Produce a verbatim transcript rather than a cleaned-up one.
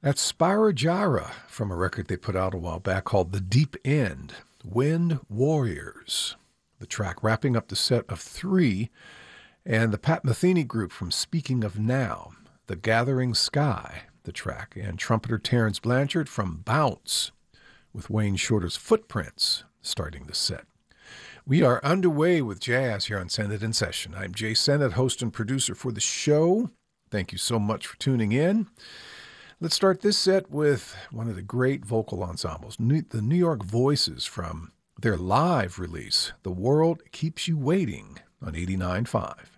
That's Spyro Gyra from a record they put out a while back called The Deep End, Wind Warriors. The track wrapping up the set of three, and the Pat Metheny group from Speaking of Now, The Gathering Sky, the track, and trumpeter Terrence Blanchard from Bounce, with Wayne Shorter's Footprints starting the set. We are underway with jazz here on Send It In Session. I'm Jay Sennett, host and producer for the show. Thank you so much for tuning in. Let's start this set with one of the great vocal ensembles, the New York Voices, from their live release, The World Keeps You Waiting, on eighty-nine point five.